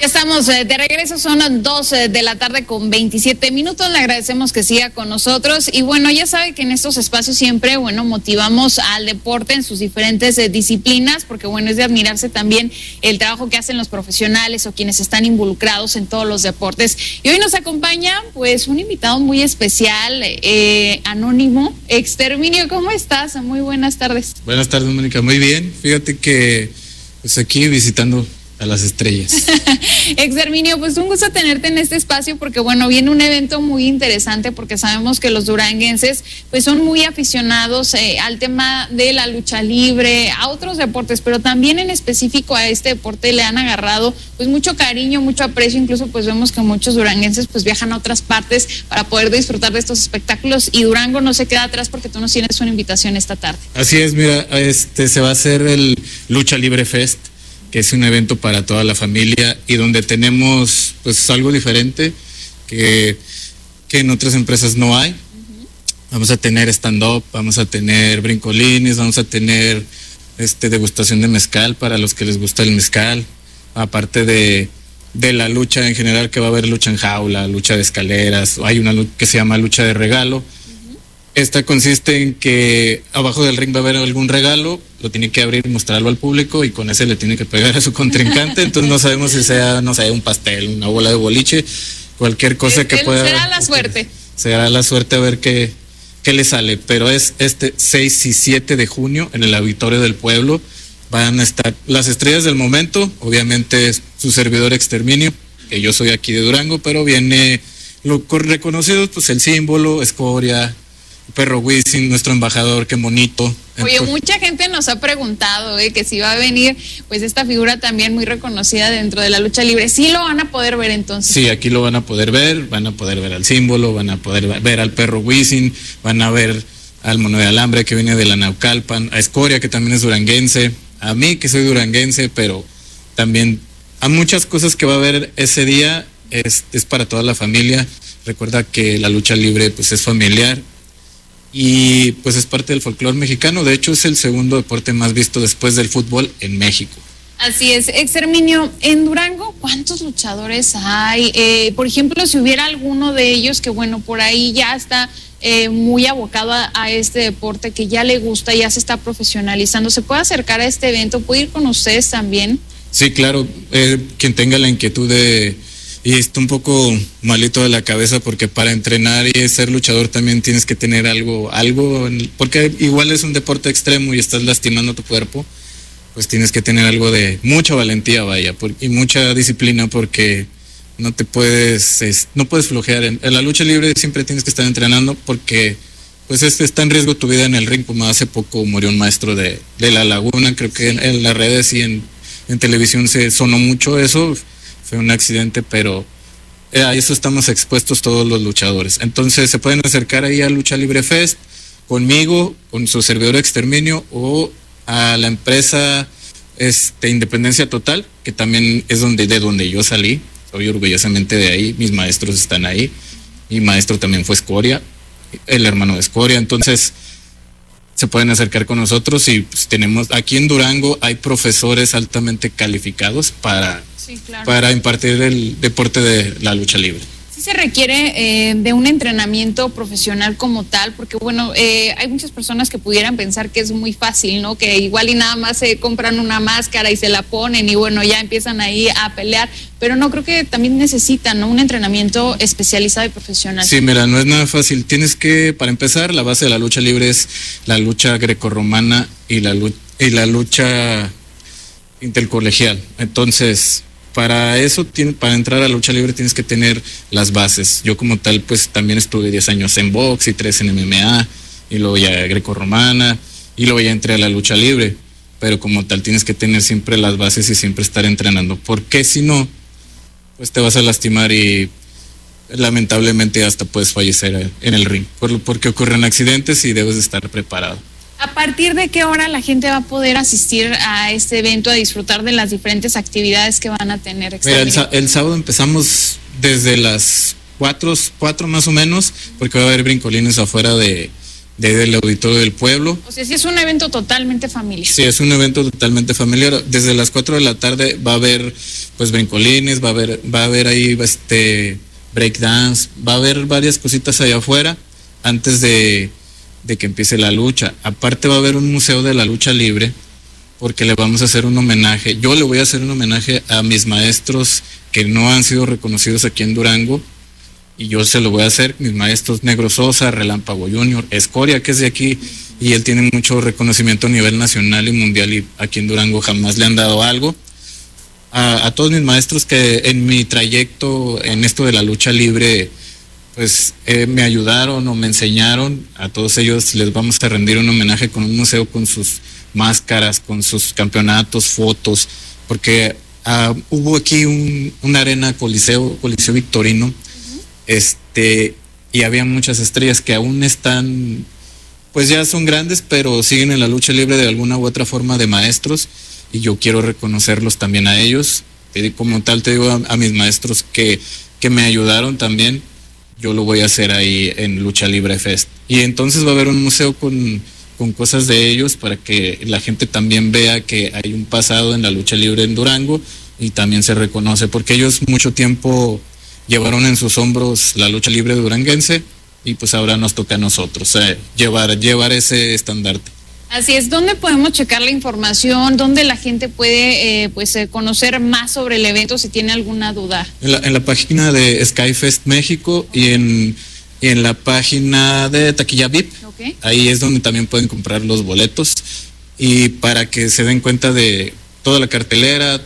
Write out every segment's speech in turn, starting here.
Ya estamos de regreso, son 12 de la tarde con 27 minutos. Le agradecemos que siga con nosotros. Y bueno, ya sabe que en estos espacios siempre, motivamos al deporte en sus diferentes disciplinas, porque es de admirarse también el trabajo que hacen los profesionales o quienes están involucrados en todos los deportes. Y hoy nos acompaña, un invitado muy especial, anónimo, Exterminio. ¿Cómo estás? Muy buenas tardes. Buenas tardes, Mónica. Muy bien. Fíjate que, aquí visitando a las estrellas. Exterminio, un gusto tenerte en este espacio porque viene un evento muy interesante porque sabemos que los duranguenses son muy aficionados al tema de la lucha libre, a otros deportes, pero también en específico a este deporte le han agarrado mucho cariño, mucho aprecio. Incluso vemos que muchos duranguenses viajan a otras partes para poder disfrutar de estos espectáculos, y Durango no se queda atrás porque tú nos tienes una invitación esta tarde. Así es, mira, se va a hacer el Lucha Libre Fest, que es un evento para toda la familia y donde tenemos algo diferente que en otras empresas no hay. Vamos a tener stand-up, vamos a tener brincolines, vamos a tener degustación de mezcal para los que les gusta el mezcal, aparte de la lucha en general, que va a haber lucha en jaula, lucha de escaleras, hay una que se llama lucha de regalo. Esta consiste en que abajo del ring va a haber algún regalo, lo tiene que abrir y mostrarlo al público, y con ese le tiene que pegar a su contrincante. Entonces no sabemos si sea, un pastel, una bola de boliche, cualquier cosa que pueda. Será la suerte. Será la suerte a ver qué le sale. Pero es 6 y 7 de junio en el Auditorio del Pueblo. Van a estar las estrellas del momento, obviamente su servidor Exterminio, que yo soy aquí de Durango, pero viene lo reconocido, el símbolo, Escoria, Perro Wisin, nuestro embajador, qué bonito. Oye, mucha gente nos ha preguntado que si va a venir esta figura también muy reconocida dentro de la lucha libre. ¿Sí lo van a poder ver entonces? Sí, aquí lo van a poder ver al símbolo, van a poder ver al Perro Wisin, van a ver al Mono de Alambre, que viene de la Naucalpan, a Escoria, que también es duranguense, a mí, que soy duranguense, pero también a muchas cosas que va a haber ese día. Es para toda la familia. Recuerda que la lucha libre es familiar y es parte del folclore mexicano. De hecho, es el segundo deporte más visto después del fútbol en México. Así es. Exterminio, en Durango, ¿cuántos luchadores hay? Por ejemplo, si hubiera alguno de ellos que, por ahí ya está muy abocado a este deporte, que ya le gusta, ya se está profesionalizando, ¿se puede acercar a este evento? ¿Puede ir con ustedes también? Sí, claro. Quien tenga la inquietud y está un poco malito de la cabeza, porque para entrenar y ser luchador también tienes que tener algo, porque igual es un deporte extremo y estás lastimando tu cuerpo, tienes que tener algo de mucha valentía, y mucha disciplina, porque no puedes flojear. En la lucha libre siempre tienes que estar entrenando, porque está en riesgo tu vida en el ring. Como hace poco murió un maestro de La Laguna, creo que en las redes y en televisión se sonó mucho eso. Fue un accidente, pero a eso estamos expuestos todos los luchadores. Entonces se pueden acercar ahí a Lucha Libre Fest conmigo, con su servidor Exterminio, o a la empresa Independencia Total, que también es de donde yo salí. Soy orgullosamente de ahí, mis maestros están ahí. Mi maestro también fue Escoria, el hermano de Escoria. Entonces se pueden acercar con nosotros, y tenemos aquí en Durango, hay profesores altamente calificados para impartir el deporte de la lucha libre. Sí se requiere de un entrenamiento profesional como tal, porque hay muchas personas que pudieran pensar que es muy fácil, ¿no? Que igual y nada más se compran una máscara y se la ponen y ya empiezan ahí a pelear, pero no, creo que también necesitan, ¿no?, un entrenamiento especializado y profesional. Sí, mira, no es nada fácil. Tienes que, para empezar, la base de la lucha libre es la lucha grecorromana y la lucha intercolegial. Entonces, para eso, para entrar a la lucha libre tienes que tener las bases. Yo como tal, también estuve 10 años en box y 3 en MMA, y luego ya grecorromana, y luego ya entré a la lucha libre. Pero como tal tienes que tener siempre las bases y siempre estar entrenando, porque si no, te vas a lastimar y lamentablemente hasta puedes fallecer en el ring, porque ocurren accidentes y debes de estar preparado. ¿A partir de qué hora la gente va a poder asistir a este evento, a disfrutar de las diferentes actividades que van a tener? Mira, el sábado empezamos desde las 4 más o menos, porque va a haber brincolines afuera de del Auditorio del Pueblo. O sea, sí es un evento totalmente familiar. Sí, es un evento totalmente familiar. Desde las 4 de la tarde va a haber pues brincolines, va a haber ahí breakdance, va a haber varias cositas allá afuera antes de que empiece la lucha. Aparte va a haber un museo de la lucha libre, porque le vamos a hacer un homenaje. Yo le voy a hacer un homenaje a mis maestros que no han sido reconocidos aquí en Durango, y yo se lo voy a hacer, mis maestros Negro Sosa, Relámpago Junior, Escoria, que es de aquí, y él tiene mucho reconocimiento a nivel nacional y mundial, y aquí en Durango jamás le han dado algo. A todos mis maestros que en mi trayecto en esto de la lucha libre, pues me ayudaron o me enseñaron, a todos ellos les vamos a rendir un homenaje con un museo, con sus máscaras, con sus campeonatos, fotos, porque hubo aquí una arena Coliseo Victorino, y había muchas estrellas que aún están, pues ya son grandes, pero siguen en la lucha libre de alguna u otra forma de maestros, y yo quiero reconocerlos también a ellos. Como tal te digo, a mis maestros que me ayudaron también, yo lo voy a hacer ahí en Lucha Libre Fest. Y entonces va a haber un museo con cosas de ellos, para que la gente también vea que hay un pasado en la lucha libre en Durango, y también se reconoce, porque ellos mucho tiempo llevaron en sus hombros la lucha libre duranguense, y pues ahora nos toca a nosotros llevar ese estandarte. Así es. ¿Dónde podemos checar la información? ¿Dónde la gente puede conocer más sobre el evento si tiene alguna duda? En la página de Skyfest México, y en la página de Taquilla VIP. Okay. Ahí es donde también pueden comprar los boletos, y para que se den cuenta de toda la cartelera,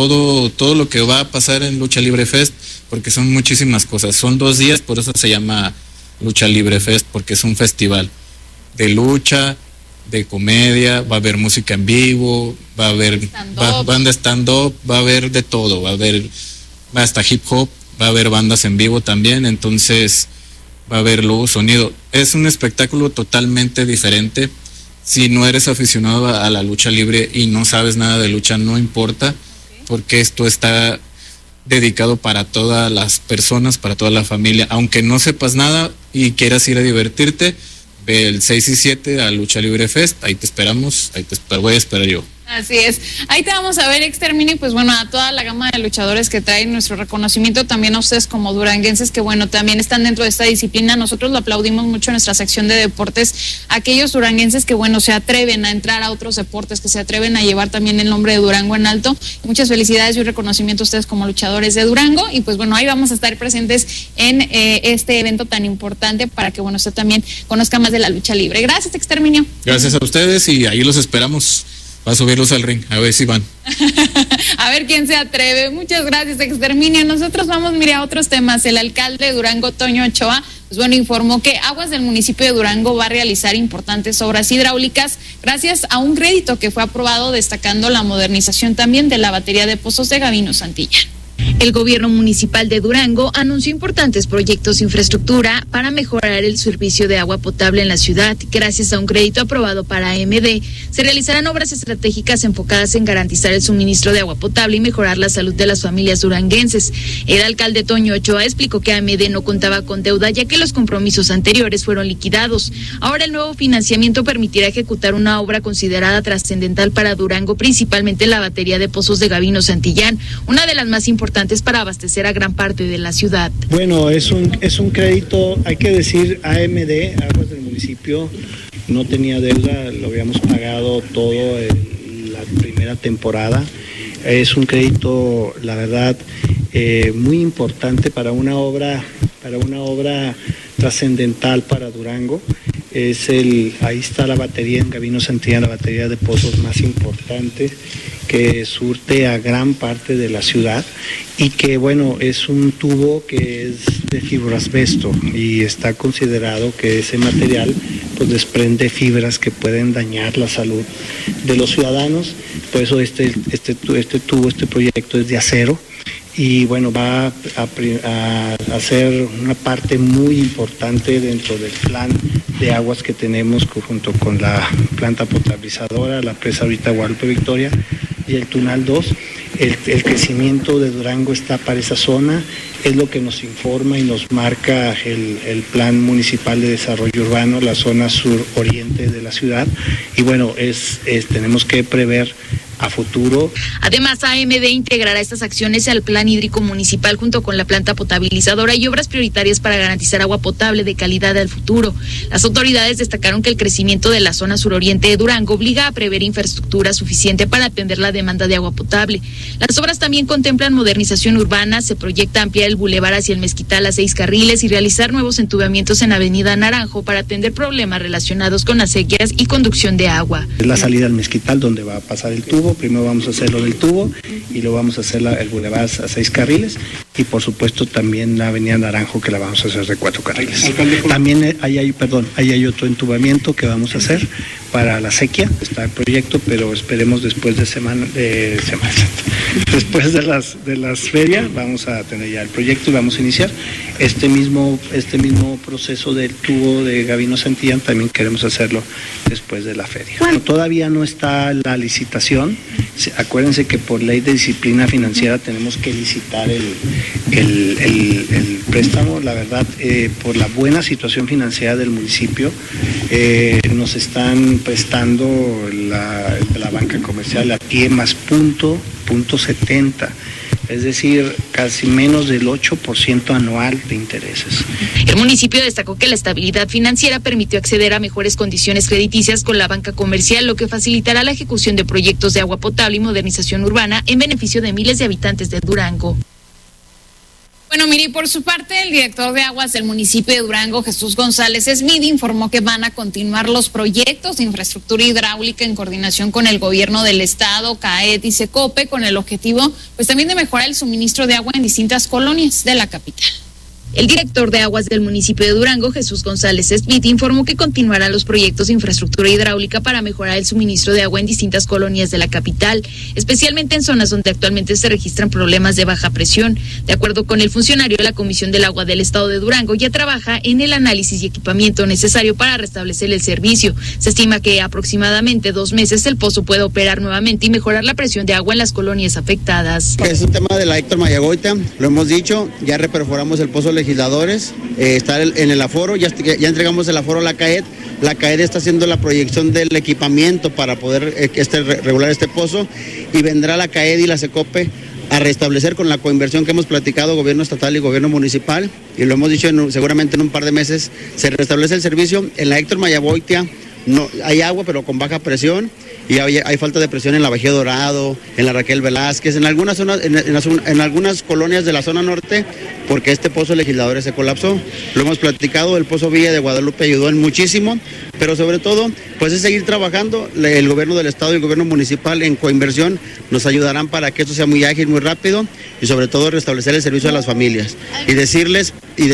todo lo que va a pasar en Lucha Libre Fest, porque son muchísimas cosas. Son 2 días, por eso se llama Lucha Libre Fest, porque es un festival de lucha, de comedia, va a haber música en vivo, va a haber banda stand-up, va a haber de todo, va a haber hasta hip hop, va a haber bandas en vivo también, entonces va a haber luz, sonido. Es un espectáculo totalmente diferente. Si no eres aficionado a la lucha libre y no sabes nada de lucha, no importa, porque esto está dedicado para todas las personas, para toda la familia. Aunque no sepas nada y quieras ir a divertirte, ve el 6 y 7 a Lucha Libre Fest, ahí te esperamos, voy a esperar yo. Así es. Ahí te vamos a ver, Extermini, pues bueno, a toda la gama de luchadores que traen nuestro reconocimiento, también a ustedes como duranguenses, que bueno, también están dentro de esta disciplina. Nosotros lo aplaudimos mucho en nuestra sección de deportes, aquellos duranguenses que bueno, se atreven a entrar a otros deportes, que se atreven a llevar también el nombre de Durango en alto. Muchas felicidades y un reconocimiento a ustedes como luchadores de Durango, y pues bueno, ahí vamos a estar presentes en este evento tan importante, para que bueno, usted también conozca más de la lucha libre. Gracias, Exterminio. Gracias a ustedes, y ahí los esperamos. Va a subirlos al ring, a ver si van. A ver quién se atreve. Muchas gracias, Exterminio. Nosotros vamos, mire, a otros temas. El alcalde de Durango, Toño Ochoa, pues bueno, informó que Aguas del municipio de Durango va a realizar importantes obras hidráulicas gracias a un crédito que fue aprobado, destacando la modernización también de la batería de pozos de Gavino Santillán. El gobierno municipal de Durango anunció importantes proyectos de infraestructura para mejorar el servicio de agua potable en la ciudad. Gracias a un crédito aprobado para AMD, se realizarán obras estratégicas enfocadas en garantizar el suministro de agua potable y mejorar la salud de las familias duranguenses. El alcalde Toño Ochoa explicó que AMD no contaba con deuda, ya que los compromisos anteriores fueron liquidados. Ahora el nuevo financiamiento permitirá ejecutar una obra considerada trascendental para Durango, principalmente la batería de pozos de Gavino Santillán, una de las más importantes para abastecer a gran parte de la ciudad. Bueno, es un crédito, hay que decir, AMD, Aguas del Municipio, no tenía deuda, lo habíamos pagado todo en la primera temporada. Es un crédito, la verdad, muy importante para una obra trascendental para Durango. Ahí está la batería en Gavino Santillán, la batería de pozos más importante que surte a gran parte de la ciudad, y que bueno, es un tubo que es de fibroasbesto, y está considerado que ese material pues desprende fibras que pueden dañar la salud de los ciudadanos. Por eso este proyecto es de acero, y bueno, va a ser una parte muy importante dentro del plan de aguas que tenemos junto con la planta potabilizadora, la presa ahorita Guadalupe Victoria y el Tunal 2. el crecimiento de Durango está para esa zona, es lo que nos informa y nos marca el Plan Municipal de Desarrollo Urbano, la zona sur-oriente de la ciudad, y bueno, tenemos que prever a futuro. Además, AMD integrará estas acciones al Plan Hídrico Municipal junto con la planta potabilizadora y obras prioritarias para garantizar agua potable de calidad al futuro. Las autoridades destacaron que el crecimiento de la zona suroriente de Durango obliga a prever infraestructura suficiente para atender la demanda de agua potable. Las obras también contemplan modernización urbana, se proyecta ampliar el bulevar hacia el Mezquital a 6 carriles y realizar nuevos entubamientos en Avenida Naranjo para atender problemas relacionados con acequias y conducción de agua. Es la salida al Mezquital donde va a pasar el tubo. Primero vamos a hacer lo del tubo y luego vamos a hacer el bulevar a 6 carriles y por supuesto también la avenida Naranjo que la vamos a hacer de 4 carriles. También ahí hay otro entubamiento que vamos a hacer para la sequía, está el proyecto, pero esperemos después de Semana Santa. Después de las ferias vamos a tener ya el proyecto y vamos a iniciar este mismo proceso del tubo de Gavino Santillán, también queremos hacerlo después de la feria. Bueno, todavía no está la licitación. Acuérdense que por ley de disciplina financiera tenemos que licitar el préstamo. La verdad, por la buena situación financiera del municipio, nos están prestando la banca comercial a pie más punto 70. Es decir, casi menos del 8% anual de intereses. El municipio destacó que la estabilidad financiera permitió acceder a mejores condiciones crediticias con la banca comercial, lo que facilitará la ejecución de proyectos de agua potable y modernización urbana en beneficio de miles de habitantes de Durango. Bueno, mire, por su parte, el director de aguas del municipio de Durango, Jesús González Smith, informó que van a continuar los proyectos de infraestructura hidráulica en coordinación con el gobierno del estado, CAED y SECOPE, con el objetivo, pues también de mejorar el suministro de agua en distintas colonias de la capital. El director de aguas del municipio de Durango, Jesús González Smith, informó que continuarán los proyectos de infraestructura hidráulica para mejorar el suministro de agua en distintas colonias de la capital, especialmente en zonas donde actualmente se registran problemas de baja presión. De acuerdo con el funcionario, la Comisión del Agua del Estado de Durango ya trabaja en el análisis y equipamiento necesario para restablecer el servicio. Se estima que aproximadamente 2 meses el pozo puede operar nuevamente y mejorar la presión de agua en las colonias afectadas. Es un tema de la Héctor Mayagoita, lo hemos dicho, ya reperforamos el pozo legisladores, está en el aforo, ya entregamos el aforo a la CAED. La CAED está haciendo la proyección del equipamiento para poder regular este pozo y vendrá la CAED y la SECOPE a restablecer con la coinversión que hemos platicado gobierno estatal y gobierno municipal, y lo hemos dicho seguramente en un par de meses se restablece el servicio. En la Héctor Mayagoitia no hay agua pero con baja presión y hay falta de presión en la Bajío Dorado, en la Raquel Velázquez, en algunas zonas, en algunas colonias de la zona norte, porque este pozo legisladores se colapsó. Lo hemos platicado, el pozo Villa de Guadalupe ayudó en muchísimo, pero sobre todo pues es seguir trabajando. El gobierno del estado y el gobierno municipal en coinversión nos ayudarán para que esto sea muy ágil, muy rápido y sobre todo restablecer el servicio a las familias y decirles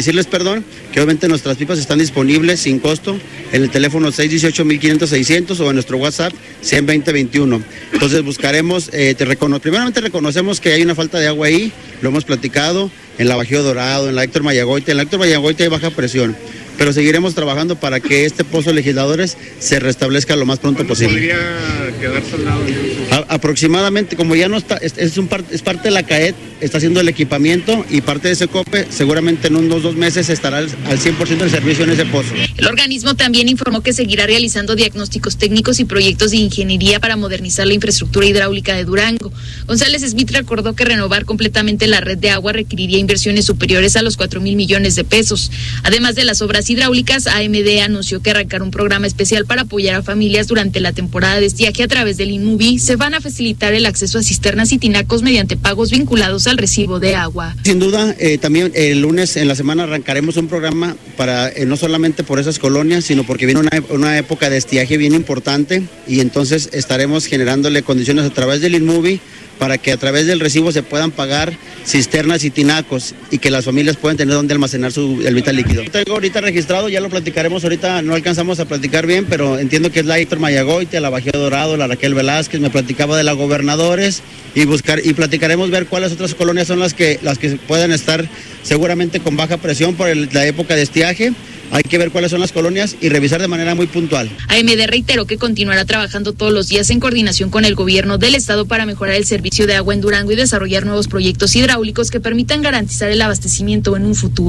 que obviamente nuestras pipas están disponibles sin costo en el teléfono 618-1500-600 o en nuestro WhatsApp 100-2021. Entonces buscaremos, primeramente reconocemos que hay una falta de agua ahí, lo hemos platicado en la Bajío Dorado, en la Héctor Mayagoita. En la Héctor Mayagoita hay baja presión, pero seguiremos trabajando para que este pozo legisladores se restablezca lo más pronto posible. ¿Podría quedar saldado? Aproximadamente, como ya no está, es parte de la CAED, está haciendo el equipamiento y parte de SECOPE, seguramente en unos 2 meses estará al 100% del servicio en ese pozo. El organismo también informó que seguirá realizando diagnósticos técnicos y proyectos de ingeniería para modernizar la infraestructura hidráulica de Durango. González Smith recordó que renovar completamente la red de agua requeriría inversiones superiores a los 4,000 millones de pesos. Además de las obras hidráulicas, AMD anunció que arrancará un programa especial para apoyar a familias durante la temporada de estiaje a través del INMUBI. Se van a facilitar el acceso a cisternas y tinacos mediante pagos vinculados al recibo de agua. Sin duda, también el lunes en la semana arrancaremos un programa para no solamente por esas colonias, sino porque viene una época de estiaje bien importante y entonces estaremos generándole condiciones a través del INMUBI para que a través del recibo se puedan pagar cisternas y tinacos y que las familias puedan tener donde almacenar el vital líquido. Tengo ahorita registrado, ya lo platicaremos ahorita, no alcanzamos a platicar bien, pero entiendo que es la Héctor Mayagoite, la Bajío Dorado, la Raquel Velázquez, me platicaba de la Gobernadores y platicaremos ver cuáles otras colonias son las que puedan estar seguramente con baja presión por la época de estiaje, hay que ver cuáles son las colonias y revisar de manera muy puntual. AMD reiteró que continuará trabajando todos los días en coordinación con el gobierno del estado para mejorar el servicio de agua en Durango y desarrollar nuevos proyectos hidráulicos que permitan garantizar el abastecimiento en un futuro.